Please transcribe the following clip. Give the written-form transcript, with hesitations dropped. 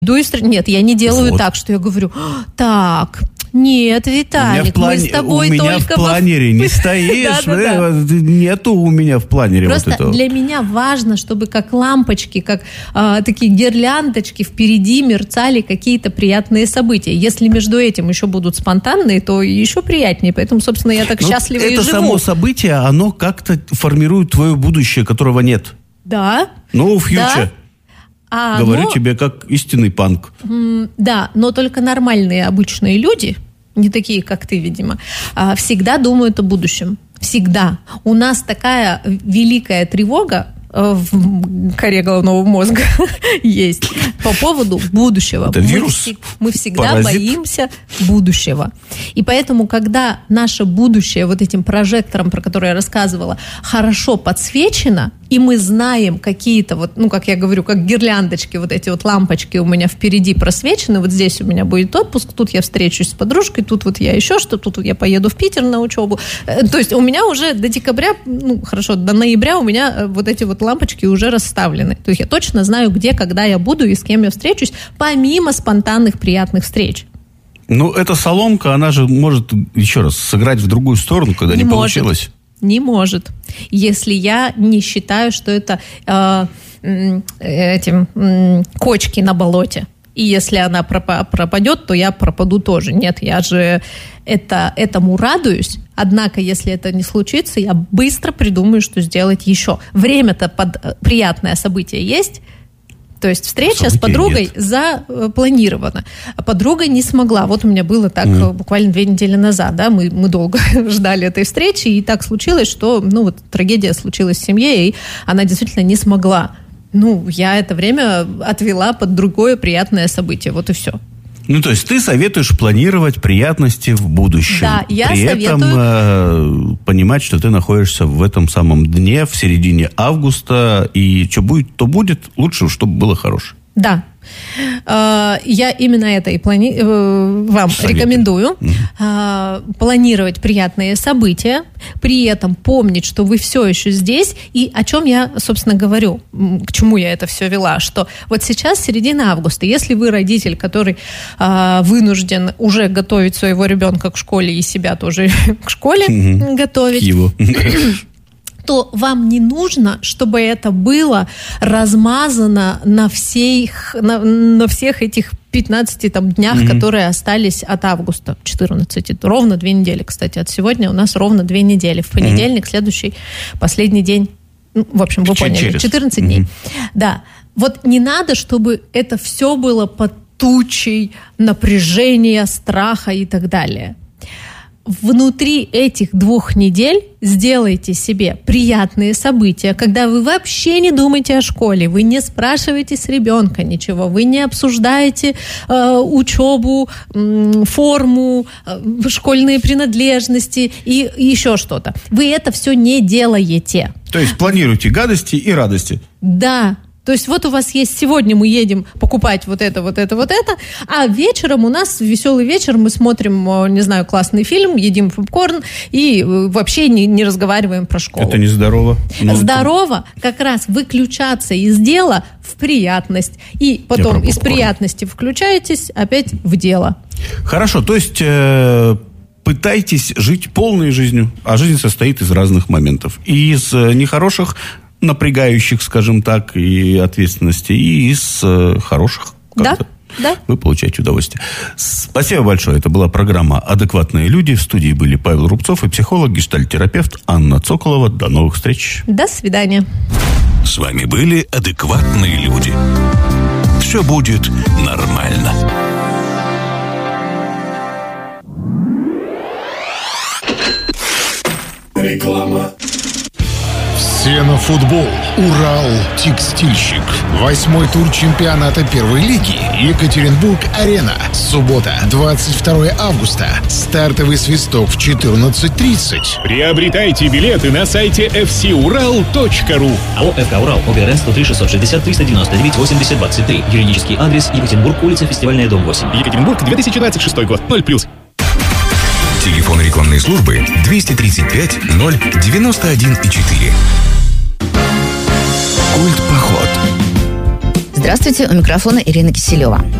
Нет, я не делаю так, что я говорю, так... Нет, Виталик, мы с тобой только... У меня в планере не стоишь, нету у меня в планере просто вот этого. Для меня важно, чтобы как лампочки, как такие гирляндочки впереди мерцали какие-то приятные события. Если между этим еще будут спонтанные, то еще приятнее. Поэтому, собственно, я так счастлива и живу. Это само событие, оно как-то формирует твое будущее, которого нет. Да. No future. Да. Говорю тебе, как истинный панк. Да, но только нормальные, обычные люди, не такие, как ты, видимо, всегда думают о будущем. Всегда. У нас такая великая тревога в коре головного мозга есть по поводу будущего. Это вирус? Мы всегда паразит. боимся будущего. И поэтому, когда наше будущее вот этим прожектором, про который я рассказывала, хорошо подсвечено, и мы знаем какие-то вот, как я говорю, как гирляндочки, вот эти вот лампочки у меня впереди просвечены, вот здесь у меня будет отпуск, тут я встречусь с подружкой, тут вот я еще что, тут я поеду в Питер на учебу. То есть у меня уже до декабря, до ноября у меня вот эти вот лампочки уже расставлены. То есть я точно знаю, где, когда я буду и с кем я встречусь, помимо спонтанных приятных встреч. Эта соломка, она же может, еще раз, сыграть в другую сторону, когда не получилось. Не может. Если я не считаю, что это кочки на болоте. И если она пропадет, то я пропаду тоже. Нет, я же этому радуюсь. Однако, если это не случится, я быстро придумаю, что сделать еще. Время-то под приятное событие есть. То есть встреча с подругой запланирована. А подруга не смогла. Вот у меня было так буквально 2 недели назад. Да? Мы долго ждали этой встречи, и так случилось, что трагедия случилась в семье, и она действительно не смогла. Я это время отвела под другое приятное событие. Вот и все. То есть ты советуешь планировать приятности в будущем. Да, я советую. При этом понимать, что ты находишься в этом самом дне, в середине августа, и что будет, то будет. Лучше, чтобы было хорошее. Да. Я именно это и вам рекомендую. Планировать приятные события, при этом помнить, что вы все еще здесь. И о чем я, собственно, говорю, к чему я это все вела, что вот сейчас середина августа. Если вы родитель, который вынужден уже готовить своего ребенка к школе и себя тоже к школе готовить, его. То вам не нужно, чтобы это было размазано на всех этих 15 днях, которые остались от августа, 14. Ровно 2 недели, кстати. От сегодня у нас ровно 2 недели. В понедельник, следующий, последний день. В общем, вы поняли. 14 дней. Да. Вот не надо, чтобы это все было под тучей напряжения, страха и так далее. Внутри этих 2 недель сделайте себе приятные события, когда вы вообще не думаете о школе, вы не спрашиваете с ребенка ничего, вы не обсуждаете учебу, форму, школьные принадлежности и еще что-то. Вы это все не делаете. То есть планируйте гадости и радости. Да. То есть вот у вас есть, сегодня мы едем покупать вот это, а вечером у нас веселый вечер, мы смотрим, не знаю, классный фильм, едим попкорн и вообще не разговариваем про школу. Это нездорово. Здорово как раз выключаться из дела в приятность. И потом из приятности включаетесь опять в дело. Хорошо, то есть... Пытайтесь жить полной жизнью, а жизнь состоит из разных моментов. И из нехороших, напрягающих, скажем так, и ответственности, и из хороших. Да. Вы получаете удовольствие. Спасибо большое. Это была программа «Адекватные люди». В студии были Павел Рубцов и психолог, гештальт-терапевт Анна Цоколова. До новых встреч. До свидания. С вами были «Адекватные люди». Все будет нормально. Реклама. Все на футбол. Урал Текстильщик. 8-й тур чемпионата первой лиги. Екатеринбург-Арена. Суббота, 22 августа. Стартовый свисток в 14:30. Приобретайте билеты на сайте fcural.ru. АО «ФК Урал», ОГРН 103 660 399 80 23. Юридический адрес: Екатеринбург, улица Фестивальная, дом 8. Екатеринбург, 2026 год, 0+. Телефон рекламной службы 235 091 4. Культпоход. Здравствуйте, у микрофона Ирина Киселева.